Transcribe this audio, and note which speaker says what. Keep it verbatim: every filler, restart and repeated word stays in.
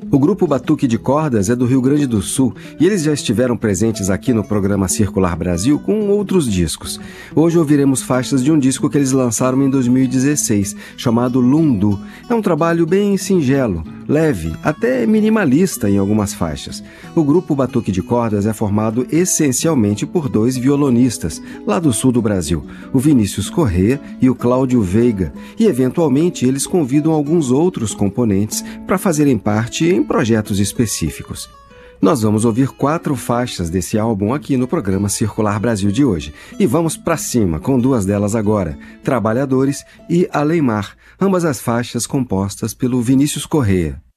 Speaker 1: O grupo Batuque de Cordas é do Rio Grande do Sul e eles já estiveram presentes aqui no programa Circular Brasil com outros discos. Hoje ouviremos faixas de um disco que eles lançaram em dois mil e dezesseis, chamado Lundu. É um trabalho bem singelo, leve, até minimalista em algumas faixas. O grupo Batuque de Cordas é formado essencialmente por dois violonistas, lá do sul do Brasil, o Vinícius Corrêa e o Cláudio Veiga, e eventualmente eles convidam alguns outros componentes para fazerem parte em projetos específicos. Nós vamos ouvir quatro faixas desse álbum aqui no programa Circular Brasil de hoje. E vamos para cima com duas delas agora, Trabalhadores e Além Mar, ambas as faixas compostas pelo Vinícius Corrêa.